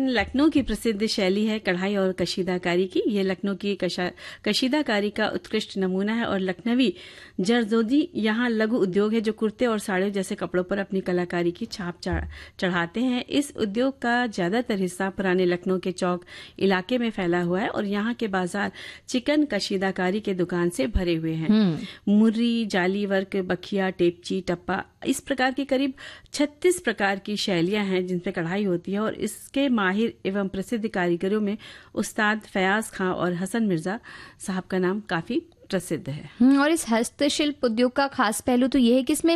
लखनऊ की प्रसिद्ध शैली है कढ़ाई और कशीदाकारी की। ये लखनऊ की कशीदाकारी का उत्कृष्ट नमूना है और लखनवी जरदोजी यहाँ लघु उद्योग है जो कुर्ते और साड़ियों जैसे कपड़ों पर अपनी कलाकारी की छाप चढ़ाते हैं। इस उद्योग का ज्यादातर हिस्सा पुराने लखनऊ के चौक इलाके में फैला हुआ है और यहाँ के बाजार चिकन कशीदाकारी के दुकान से भरे हुए हैं। मुर्री, जाली वर्क, बखिया, टेपची, टप्पा, इस प्रकार की करीब 36 प्रकार की शैलियां हैं जिनपे कढ़ाई होती है और इसके माहिर एवं प्रसिद्ध कारीगरों में उस्ताद फयाज खां और हसन मिर्जा साहब का नाम काफी प्रसिद्ध है। और इस हस्तशिल्प उद्योग का खास पहलू तो ये है कि इसमें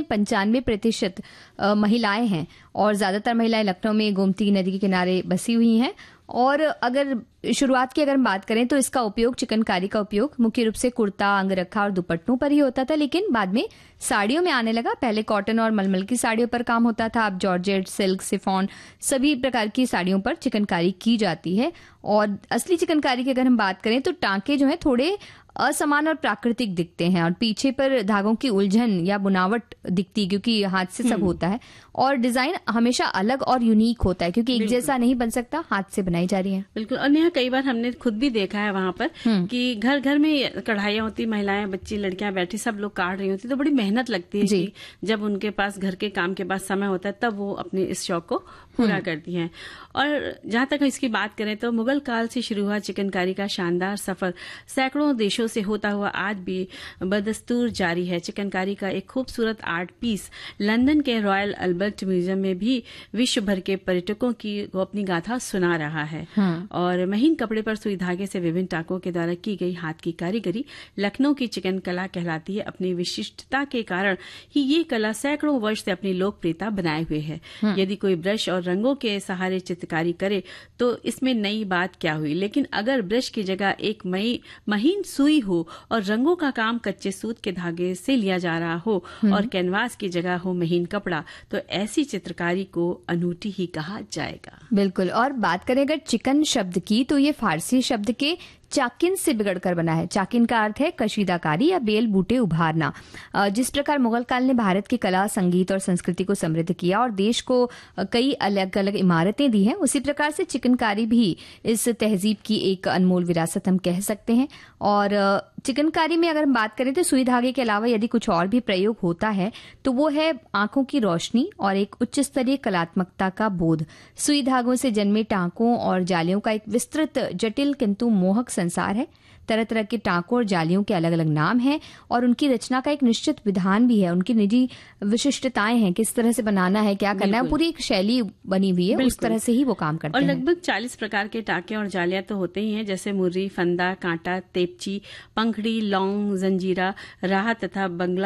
95% महिलाएं हैं और ज्यादातर महिलाएं लखनऊ में गोमती नदी के किनारे बसी हुई हैं। और अगर शुरुआत की हम बात करें तो इसका उपयोग, चिकनकारी का उपयोग मुख्य रूप से कुर्ता, अंगरखा और दुपट्टों पर ही होता था, लेकिन बाद में साड़ियों में आने लगा। पहले कॉटन और मलमल की साड़ियों पर काम होता था, अब जॉर्जेट, सिल्क, शिफॉन सभी प्रकार की साड़ियों पर चिकनकारी की जाती है। और असली चिकनकारी की अगर हम बात करें तो टांके जो है थोड़े असमान और प्राकृतिक दिखते हैं और पीछे पर धागों की उलझन या बुनावट दिखती है क्योंकि हाथ से सब होता है और डिजाइन हमेशा अलग और यूनिक होता है क्योंकि एक जैसा नहीं बन सकता, हाथ से बनाई जा रही है। बिल्कुल। और यहाँ कई बार हमने खुद भी देखा है वहां पर कि घर घर में कढ़ाइयां होती, महिलाएं, बच्ची, लड़कियां बैठी सब लोग काट रही होती, तो बड़ी मेहनत लगती है कि जब उनके पास घर के काम के बाद समय होता है तब वो अपने इस शौक को पूरा करती हैं। और जहां तक इसकी बात करें तो मुगल काल से शुरू हुआ चिकनकारी का शानदार सफर सैकड़ों देशों से होता हुआ आज भी बदस्तूर जारी है। चिकनकारी का एक खूबसूरत आर्ट पीस लंदन के रॉयल अल्बर्ट म्यूजियम में भी विश्व भर के पर्यटकों की अपनी गाथा सुना रहा है। और महीन कपड़े पर सुई धागे से विभिन्न टाकों के द्वारा की गई हाथ की कारीगरी लखनऊ की चिकन कला कहलाती है। अपनी विशिष्टता के कारण ही ये कला सैकड़ों वर्ष से अपनी लोकप्रियता बनाए हुए है। यदि कोई ब्रश और रंगों के सहारे चित्रकारी करे तो इसमें नई बात क्या हुई, लेकिन अगर ब्रश की जगह एक महीन सुई हो और रंगों का काम कच्चे सूत के धागे से लिया जा रहा हो और कैनवास की जगह हो महीन कपड़ा, तो ऐसी चित्रकारी को अनूठी ही कहा जाएगा। बिल्कुल। और बात करें अगर चिकन शब्द की तो ये फारसी शब्द के चाकिन से बिगड़कर बना है। चाकिन का अर्थ है कशीदाकारी या बेल बूटे उभारना। जिस प्रकार मुगल काल ने भारत की कला, संगीत और संस्कृति को समृद्ध किया और देश को कई अलग अलग इमारतें दी हैं, उसी प्रकार से चिकनकारी भी इस तहजीब की एक अनमोल विरासत हम कह सकते हैं। और चिकनकारी में अगर हम बात करें तो सुई धागे के अलावा यदि कुछ और भी प्रयोग होता है तो वो है आंखों की रोशनी और एक उच्च स्तरीय कलात्मकता का बोध। सुई धागों से जन्मे टांकों और जालियों का एक विस्तृत, जटिल किंतु मोहक संसार है। तरह तरह के टांकों और जालियों के अलग अलग नाम हैं और उनकी रचना का एक निश्चित विधान भी है। उनकी निजी विशिष्टताएं हैं, किस तरह से बनाना है, क्या करना है, पूरी एक शैली बनी हुई है, उस तरह से ही वो काम करते हैं। और लगभग 40 प्रकार के टांके और जालियां तो होते ही हैं, जैसे मुर्री, फंदा, कांटा, तेपची, पंखड़ी, लौंग, जंजीरा, राह तथा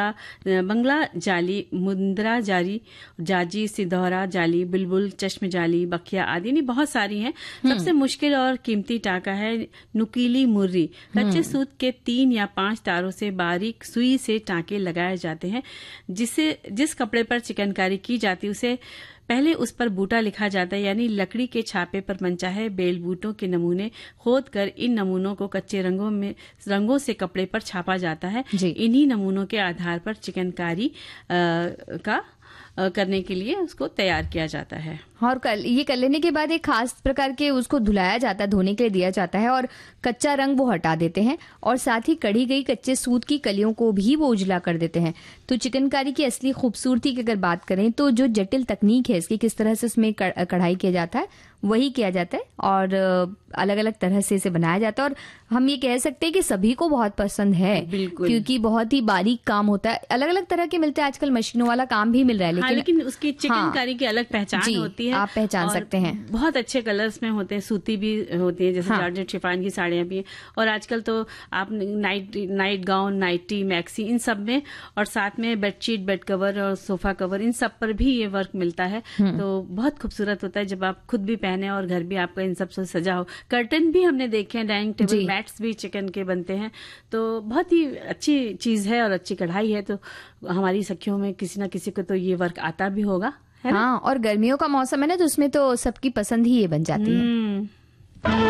बंगला जाली, मुंदरा जाली, जाजी, सिधौरा जाली, बुलबुल, चश्म जाली, बखिया आदि नहीं बहुत सारी हैं। सबसे मुश्किल और कीमती टांका है नुकीली मुर्री। कच्चे सूत के 3 या 5 तारों से बारीक सुई से टांके लगाए जाते हैं। जिस कपड़े पर चिकनकारी की जाती है उसे पहले उस पर बूटा लिखा जाता है, यानी लकड़ी के छापे पर मनचाहे बेल बूटों के नमूने खोद कर इन नमूनों को कच्चे रंगों से कपड़े पर छापा जाता है। इन्हीं नमूनों के आधार पर चिकनकारी करने के लिए उसको तैयार किया जाता है। और ये कर लेने के बाद एक खास प्रकार के उसको धुलाया जाता है, धोने के लिए दिया जाता है और कच्चा रंग वो हटा देते हैं और साथ ही कढ़ी गई कच्चे सूत की कलियों को भी वो उजला कर देते हैं। तो चिकनकारी की असली खूबसूरती की अगर बात करें तो जो जटिल तकनीक है इसकी, किस तरह से उसमें कढ़ाई किया जाता है वही किया जाता है और अलग अलग तरह से इसे बनाया जाता है। और हम ये कह सकते हैं कि सभी को बहुत पसंद है क्योंकि बहुत ही बारीक काम होता है। अलग अलग तरह के मिलते हैं, आजकल मशीनों वाला काम भी मिल रहा है, लेकिन उसकी चिकनकारी की अलग पहचान होती है। आप पहचान सकते हैं। बहुत अच्छे कलर्स में होते हैं, सूती भी होती है, जैसे जॉर्जेट शिफॉन की साड़ियां भी हैं। और आजकल तो आप नाइट गाउन, नाइटी, मैक्सी इन सब में, और साथ में बेडशीट, बेड कवर और सोफा कवर, इन सब पर भी ये वर्क मिलता है। तो बहुत खूबसूरत होता है जब आप खुद भी पहने और घर भी आपका इन सब से सजा हो। कर्टन भी हमने देखे हैं, डाइनिंग टेबल मैट्स भी चिकन के बनते हैं। तो बहुत ही अच्छी चीज है और अच्छी कढ़ाई है। तो हमारी सखियों में किसी न किसी को तो ये वर्क आता भी होगा, है ना? हाँ, और गर्मियों का मौसम है ना, तो उसमें तो सबकी पसंद ही ये बन जाती है।